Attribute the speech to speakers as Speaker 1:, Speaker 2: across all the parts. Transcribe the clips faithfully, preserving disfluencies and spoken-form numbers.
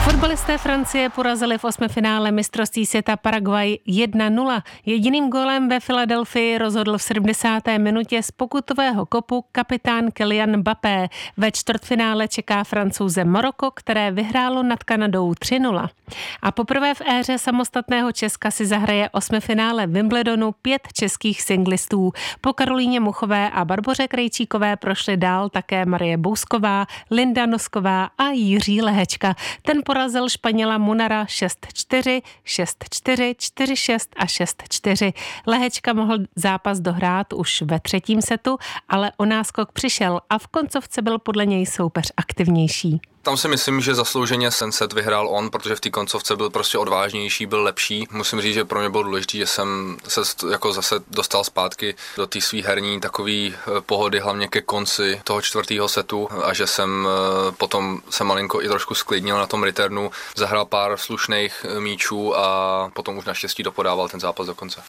Speaker 1: Fotbalisté Francie porazili v osmifinále mistrovství světa Paraguay jedna nula. Jediným gólem ve Filadelfii rozhodl v sedmdesáté minutě z pokutového kopu kapitán Kylian Mbappé. Ve čtvrtfinále čeká Francouze Maroko, které vyhrálo nad Kanadou tři nula. A poprvé v éře samostatného Česka si zahraje osmifinále Wimbledonu pět českých singlistů. Po Karolíně Muchové a Barboře Krejčíkové prošly dál také Marie Bousková, Linda Nosková a Jiří Lehečka. Ten porazil Španěla Munara šest čtyři, šest čtyři, čtyři šest a šest čtyři. Lehečka mohl zápas dohrát už ve třetím setu, ale o náskok přišel a v koncovce byl podle něj soupeř aktivnější.
Speaker 2: Tam si myslím, že zaslouženě ten set vyhrál on, protože v té koncovce byl prostě odvážnější, byl lepší. Musím říct, že pro mě bylo důležité, že jsem se jako zase dostal zpátky do té svý herní takový pohody, hlavně ke konci toho čtvrtého setu a že jsem potom se malinko i trošku sklidnil na tom returnu, zahrál pár slušných míčů a potom už naštěstí dopodával ten zápas do konce.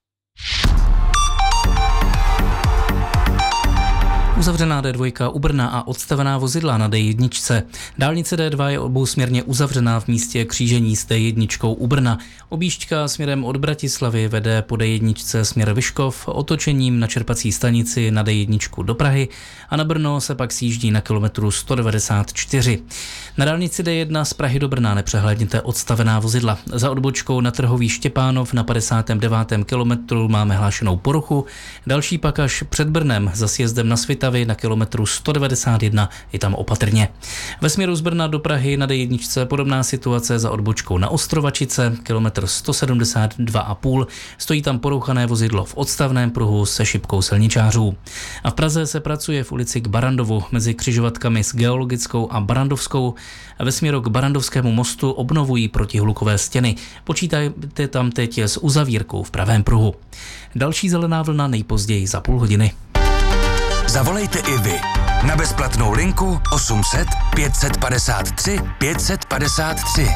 Speaker 3: Uzavřená D dva u Brna a odstavená vozidla na D jedna. Dálnice D dva je obousměrně uzavřená v místě křížení s D jedna u Brna. Objížďka směrem od Bratislavy vede po D jedna směr Vyškov otočením na čerpací stanici na D jedna do Prahy a na Brno se pak sjíždí na kilometru sto devadesát čtyři. Na dálnici D jedna z Prahy do Brna nepřehlédněte odstavená vozidla. Za odbočkou na Trhový Štěpánov na padesátém devátém kilometru máme hlášenou poruchu, další pak až před Brnem za sjezdem na Svitavy na kilometru sto devadesát jedna je tam opatrně. Ve směru z Brna do Prahy na D jedna podobná situace za odbočkou na Ostrovačice, kilometr sto sedmdesát dva a půl, stojí tam porouchané vozidlo v odstavném pruhu se šipkou silničářů. A v Praze se pracuje v ulici k Barandovu mezi křižovatkami s Geologickou a Barandovskou a ve směru k Barandovskému mostu obnovují protihlukové stěny. Počítajte tam teď s uzavírkou v pravém pruhu. Další zelená vlna nejpozději za půl hodiny.
Speaker 4: Zavolejte i vy na bezplatnou linku osm set pět padesát tři pět padesát tři.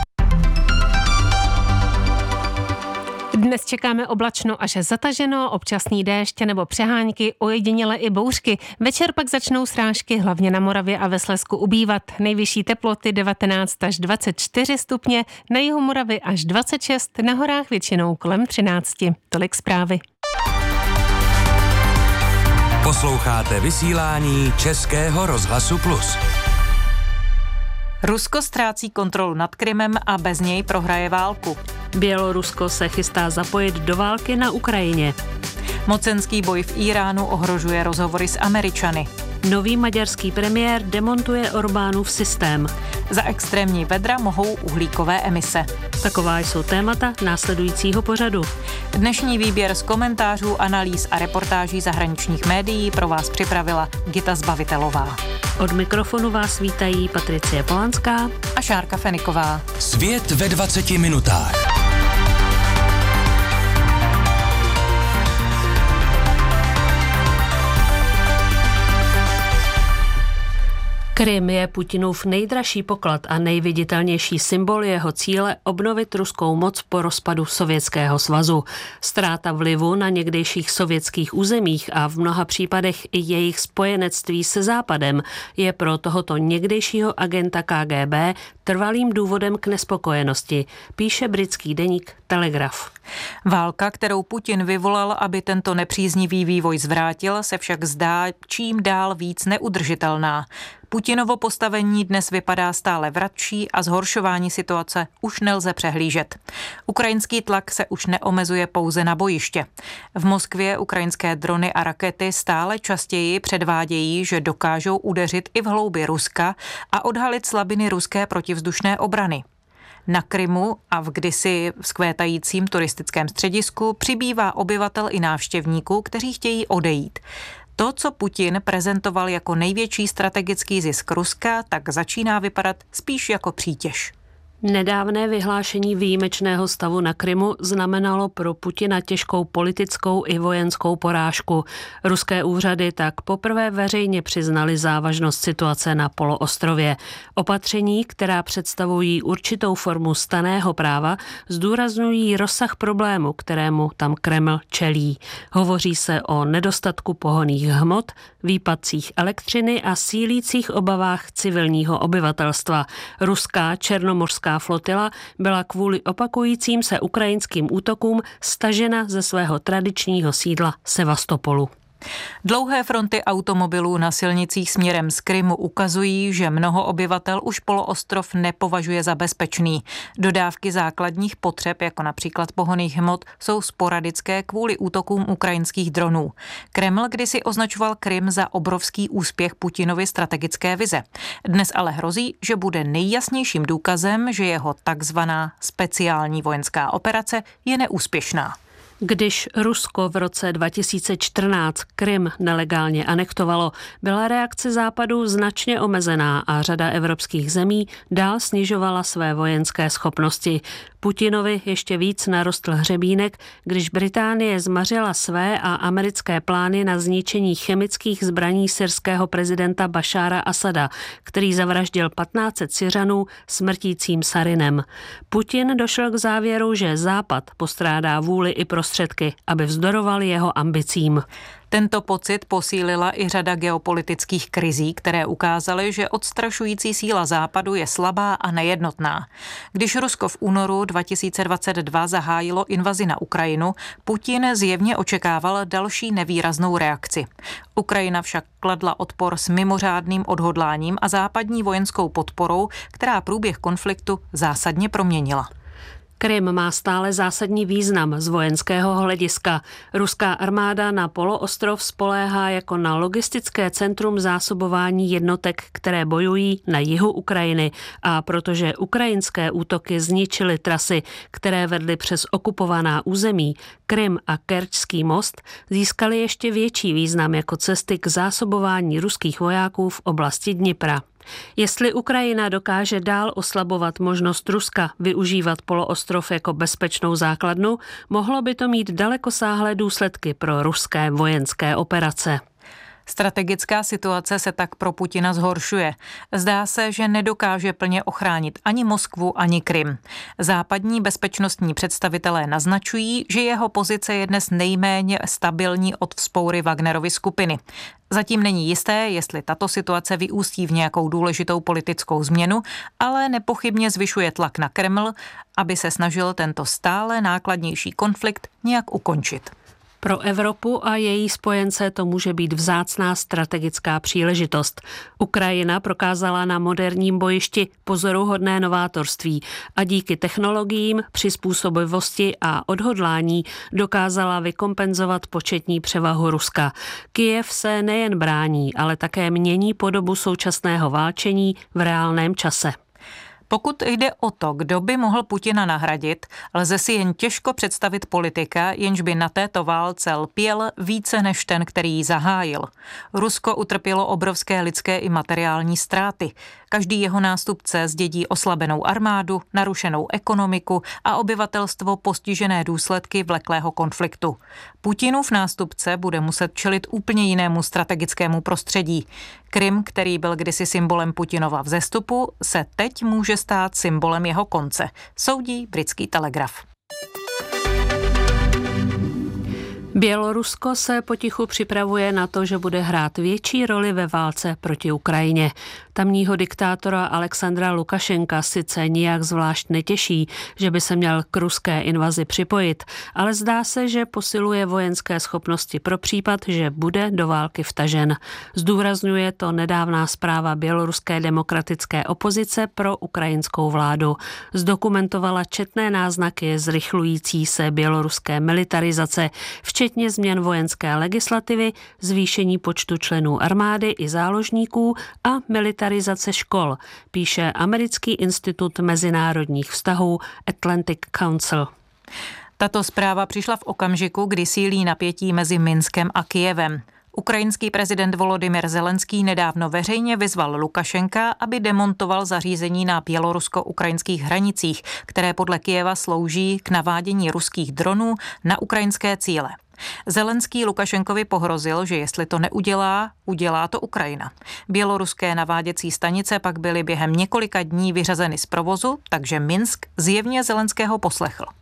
Speaker 1: Dnes čekáme oblačno až zataženo, občasný déšť nebo přehánky, ojediněle i bouřky. Večer pak začnou srážky, hlavně na Moravě a ve Slezsku ubývat. Nejvyšší teploty devatenáct až dvacet čtyři stupně, na jihu Moravy až dvacet šest, na horách většinou kolem třináct. Tolik zprávy.
Speaker 4: Posloucháte vysílání Českého rozhlasu Plus.
Speaker 5: Rusko ztrácí kontrolu nad Krymem a bez něj prohraje válku.
Speaker 6: Bělorusko se chystá zapojit do války na Ukrajině.
Speaker 5: Mocenský boj v Íránu ohrožuje rozhovory s Američany.
Speaker 6: Nový maďarský premiér demontuje Orbánův systém.
Speaker 5: Za extrémní vedra mohou uhlíkové emise.
Speaker 6: Taková jsou témata následujícího pořadu.
Speaker 5: Dnešní výběr z komentářů, analýz a reportáží zahraničních médií pro vás připravila Gita Zbavitelová.
Speaker 6: Od mikrofonu vás vítají Patricie Polanská
Speaker 5: a Šárka Feniková.
Speaker 4: Svět ve dvaceti minutách.
Speaker 6: Krym je Putinův nejdražší poklad a nejviditelnější symbol jeho cíle obnovit ruskou moc po rozpadu Sovětského svazu. Ztráta vlivu na někdejších sovětských územích a v mnoha případech i jejich spojenectví se Západem je pro tohoto někdejšího agenta K G B trvalým důvodem k nespokojenosti, píše britský deník Telegraf.
Speaker 5: Válka, kterou Putin vyvolal, aby tento nepříznivý vývoj zvrátil, se však zdá čím dál víc neudržitelná. Putinovo postavení dnes vypadá stále vratčí a zhoršování situace už nelze přehlížet. Ukrajinský tlak se už neomezuje pouze na bojiště. V Moskvě ukrajinské drony a rakety stále častěji předvádějí, že dokážou udeřit i v hloubi Ruska a odhalit slabiny ruské protivzdušné obrany. Na Krymu a v kdysi vzkvétajícím turistickém středisku přibývá obyvatel i návštěvníků, kteří chtějí odejít. To, co Putin prezentoval jako největší strategický zisk Ruska, tak začíná vypadat spíš jako přítěž.
Speaker 6: Nedávné vyhlášení výjimečného stavu na Krymu znamenalo pro Putina těžkou politickou i vojenskou porážku. Ruské úřady tak poprvé veřejně přiznali závažnost situace na poloostrově. Opatření, která představují určitou formu stanného práva, zdůrazňují rozsah problému, kterému tam Kreml čelí. Hovoří se o nedostatku pohonných hmot, výpadcích elektřiny a sílících obavách civilního obyvatelstva. Ruská černomořská vojenská flotila byla kvůli opakujícím se ukrajinským útokům stažena ze svého tradičního sídla Sevastopolu.
Speaker 5: Dlouhé fronty automobilů na silnicích směrem z Krymu ukazují, že mnoho obyvatel už poloostrov nepovažuje za bezpečný. Dodávky základních potřeb, jako například pohonných hmot, jsou sporadické kvůli útokům ukrajinských dronů. Kreml kdysi označoval Krym za obrovský úspěch Putinovy strategické vize. Dnes ale hrozí, že bude nejjasnějším důkazem, že jeho takzvaná speciální vojenská operace je neúspěšná.
Speaker 6: Když Rusko v roce dva tisíce čtrnáct Krym nelegálně anektovalo, byla reakce Západu značně omezená a řada evropských zemí dál snižovala své vojenské schopnosti. Putinovi ještě víc narostl hřebínek, když Británie zmařila své a americké plány na zničení chemických zbraní syrského prezidenta Bašára Asada, který zavraždil patnáct set Syřanů smrtícím sarinem. Putin došel k závěru, že Západ postrádá vůli i prostředky, aby vzdoroval jeho ambicím.
Speaker 5: Tento pocit posílila i řada geopolitických krizí, které ukázaly, že odstrašující síla Západu je slabá a nejednotná. Když Rusko v únoru dva tisíce dvacet dva zahájilo invazi na Ukrajinu, Putin zjevně očekával další nevýraznou reakci. Ukrajina však kladla odpor s mimořádným odhodláním a západní vojenskou podporou, která průběh konfliktu zásadně proměnila.
Speaker 6: Krym má stále zásadní význam z vojenského hlediska. Ruská armáda na poloostrov spoléhá jako na logistické centrum zásobování jednotek, které bojují na jihu Ukrajiny. A protože ukrajinské útoky zničily trasy, které vedly přes okupovaná území, Krym a Kerčský most získaly ještě větší význam jako cesty k zásobování ruských vojáků v oblasti Dnipra. Jestli Ukrajina dokáže dál oslabovat možnost Ruska využívat poloostrov jako bezpečnou základnu, mohlo by to mít dalekosáhlé důsledky pro ruské vojenské operace.
Speaker 5: Strategická situace se tak pro Putina zhoršuje. Zdá se, že nedokáže plně ochránit ani Moskvu, ani Krym. Západní bezpečnostní představitelé naznačují, že jeho pozice je dnes nejméně stabilní od vzpoury Wagnerovy skupiny. Zatím není jisté, jestli tato situace vyústí v nějakou důležitou politickou změnu, ale nepochybně zvyšuje tlak na Kreml, aby se snažil tento stále nákladnější konflikt nějak ukončit.
Speaker 6: Pro Evropu a její spojence to může být vzácná strategická příležitost. Ukrajina prokázala na moderním bojišti pozoruhodné novátorství a díky technologiím, přizpůsobivosti a odhodlání dokázala vykompenzovat početní převahu Ruska. Kyjev se nejen brání, ale také mění podobu současného válčení v reálném čase.
Speaker 5: Pokud jde o to, kdo by mohl Putina nahradit, lze si jen těžko představit politika, jenž by na této válce lpěl více než ten, který ji zahájil. Rusko utrpělo obrovské lidské i materiální ztráty. Každý jeho nástupce zdědí oslabenou armádu, narušenou ekonomiku a obyvatelstvo postižené důsledky vleklého konfliktu. Putinův nástupce bude muset čelit úplně jinému strategickému prostředí. Krym, který byl kdysi symbolem Putinova vzestupu, se teď může stát symbolem jeho konce, soudí britský Telegraf.
Speaker 6: Bělorusko se potichu připravuje na to, že bude hrát větší roli ve válce proti Ukrajině. Tamního diktátora Alexandra Lukašenka sice nijak zvlášť netěší, že by se měl k ruské invazi připojit, ale zdá se, že posiluje vojenské schopnosti pro případ, že bude do války vtažen. Zdůrazňuje to nedávná zpráva běloruské demokratické opozice pro ukrajinskou vládu. Zdokumentovala četné náznaky zrychlující se běloruské militarizace, včetně změn vojenské legislativy, zvýšení počtu členů armády i záložníků a militarizace škol, píše Americký institut mezinárodních vztahů Atlantic Council.
Speaker 5: Tato zpráva přišla v okamžiku, kdy sílí napětí mezi Minskem a Kyjevem. Ukrajinský prezident Volodymyr Zelenský nedávno veřejně vyzval Lukašenka, aby demontoval zařízení na bělorusko-ukrajinských hranicích, které podle Kyjeva slouží k navádění ruských dronů na ukrajinské cíle. Zelenský Lukašenkovi pohrozil, že jestli to neudělá, udělá to Ukrajina. Běloruské naváděcí stanice pak byly během několika dní vyřazeny z provozu, takže Minsk zjevně Zelenského poslechl.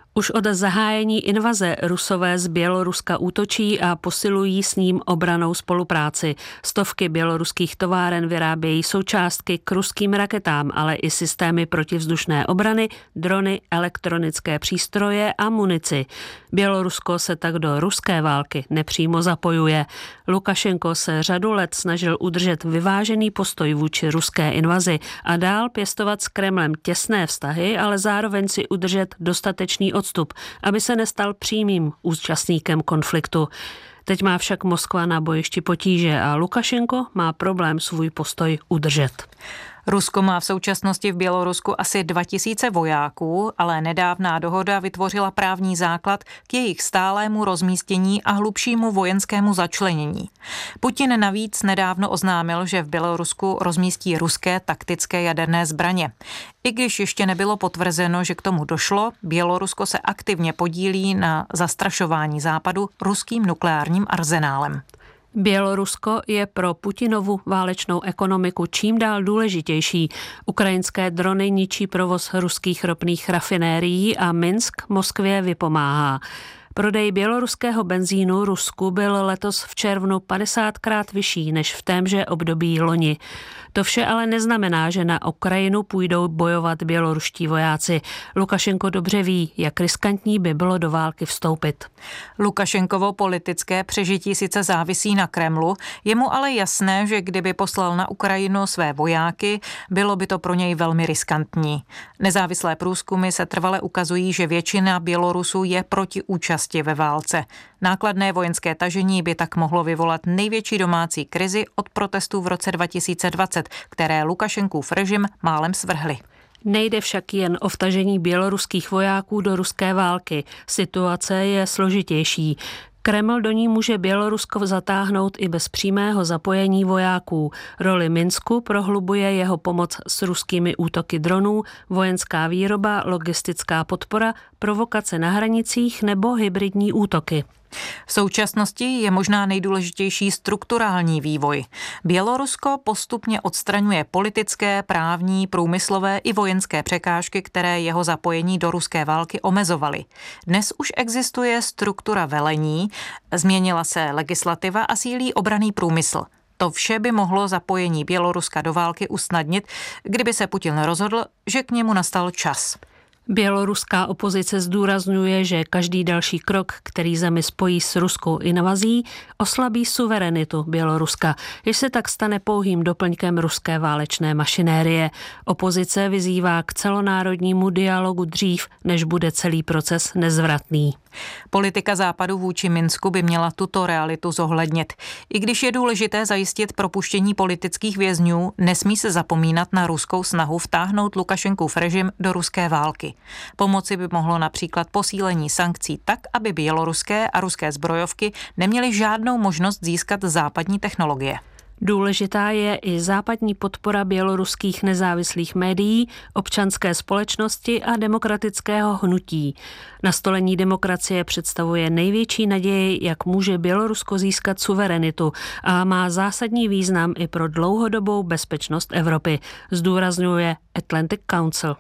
Speaker 6: Už od zahájení invaze Rusové z Běloruska útočí a posilují s ním obrannou spolupráci. Stovky běloruských továren vyrábějí součástky k ruským raketám, ale i systémy protivzdušné obrany, drony, elektronické přístroje a munici. Bělorusko se tak do ruské války nepřímo zapojuje. Lukašenko se řadu let snažil udržet vyvážený postoj vůči ruské invazi a dál pěstovat s Kremlem těsné vztahy, ale zároveň si udržet dostatečný odstup, aby se nestal přímým účastníkem konfliktu. Teď má však Moskva na bojišti potíže a Lukašenko má problém svůj postoj udržet.
Speaker 5: Rusko má v současnosti v Bělorusku asi dva tisíce vojáků, ale nedávná dohoda vytvořila právní základ k jejich stálému rozmístění a hlubšímu vojenskému začlenění. Putin navíc nedávno oznámil, že v Bělorusku rozmístí ruské taktické jaderné zbraně. I když ještě nebylo potvrzeno, že k tomu došlo, Bělorusko se aktivně podílí na zastrašování Západu ruským nukleárním arzenálem.
Speaker 6: Bělorusko je pro Putinovu válečnou ekonomiku čím dál důležitější. Ukrajinské drony ničí provoz ruských ropných rafinérií a Minsk Moskvě vypomáhá. Prodej běloruského benzínu Rusku byl letos v červnu padesátkrát vyšší než v témže období loni. To vše ale neznamená, že na Ukrajinu půjdou bojovat běloruští vojáci. Lukašenko dobře ví, jak riskantní by bylo do války vstoupit.
Speaker 5: Lukašenkovo politické přežití sice závisí na Kremlu, je mu ale jasné, že kdyby poslal na Ukrajinu své vojáky, bylo by to pro něj velmi riskantní. Nezávislé průzkumy se trvale ukazují, že většina Bělorusů je proti účasti ve válce. Nákladné vojenské tažení by tak mohlo vyvolat největší domácí krizi od protestů v roce dva tisíce dvacet, které Lukašenkův režim málem svrhly.
Speaker 6: Nejde však jen o vtažení běloruských vojáků do ruské války. Situace je složitější. Kreml do ní může Bělorusko zatáhnout i bez přímého zapojení vojáků. Roli Minsku prohlubuje jeho pomoc s ruskými útoky dronů, vojenská výroba, logistická podpora, provokace na hranicích nebo hybridní útoky.
Speaker 5: V současnosti je možná nejdůležitější strukturální vývoj. Bělorusko postupně odstraňuje politické, právní, průmyslové i vojenské překážky, které jeho zapojení do ruské války omezovaly. Dnes už existuje struktura velení, změnila se legislativa a sílí obranný průmysl. To vše by mohlo zapojení Běloruska do války usnadnit, kdyby se Putin rozhodl, že k němu nastal čas.
Speaker 6: Běloruská opozice zdůrazňuje, že každý další krok, který zemi spojí s ruskou invazí, oslabí suverenitu Běloruska, jež se tak stane pouhým doplňkem ruské válečné mašinérie. Opozice vyzývá k celonárodnímu dialogu dřív, než bude celý proces nezvratný.
Speaker 5: Politika Západu vůči Minsku by měla tuto realitu zohlednit. I když je důležité zajistit propuštění politických vězňů, nesmí se zapomínat na ruskou snahu vtáhnout Lukašenkův režim do ruské války. Pomoci by mohlo například posílení sankcí tak, aby běloruské a ruské zbrojovky neměly žádnou možnost získat západní technologie.
Speaker 6: Důležitá je i západní podpora běloruských nezávislých médií, občanské společnosti a demokratického hnutí. Nastolení demokracie představuje největší naději, jak může Bělorusko získat suverenitu a má zásadní význam i pro dlouhodobou bezpečnost Evropy, zdůrazňuje Atlantic Council.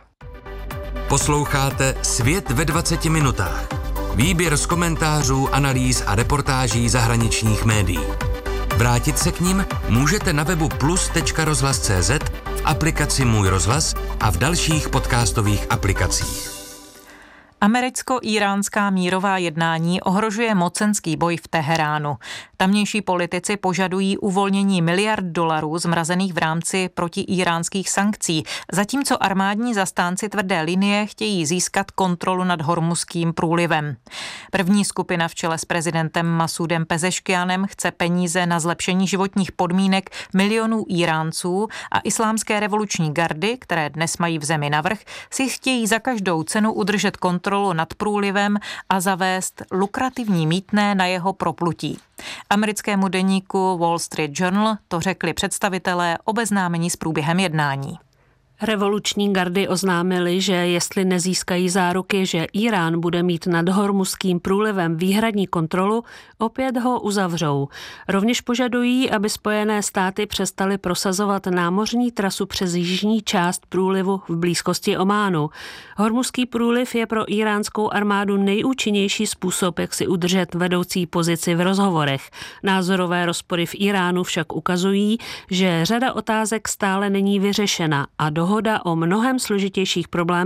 Speaker 4: Posloucháte Svět ve dvaceti minutách. Výběr z komentářů, analýz a reportáží zahraničních médií. Vrátit se k nim můžete na webu plus tečka rozhlas tečka cé zet, v aplikaci Můj rozhlas a v dalších podcastových aplikacích.
Speaker 5: Americko-íránská mírová jednání ohrožuje mocenský boj v Teheránu. Tamnější politici požadují uvolnění miliard dolarů zmrazených v rámci protiíránských sankcí, zatímco armádní zastánci tvrdé linie chtějí získat kontrolu nad Hormuzským průlivem. První skupina v čele s prezidentem Masudem Pezeškianem chce peníze na zlepšení životních podmínek milionů Íránců a islámské revoluční gardy, které dnes mají v zemi navrch, si chtějí za každou cenu udržet kontrolu nad průlivem a zavést lukrativní mýtné na jeho proplutí. Americkému deníku Wall Street Journal to řekli představitelé obeznámení s průběhem jednání.
Speaker 6: Revoluční gardy oznámili, že jestli nezískají záruky, že Írán bude mít nad Hormuzským průlivem výhradní kontrolu, opět ho uzavřou. Rovněž požadují, aby Spojené státy přestaly prosazovat námořní trasu přes jižní část průlivu v blízkosti Ománu. Hormuzský průliv je pro iránskou armádu nejúčinnější způsob, jak si udržet vedoucí pozici v rozhovorech. Názorové rozpory v Iránu však ukazují, že řada otázek stále není vyřešena a dohoda o mnohem složitějších problémech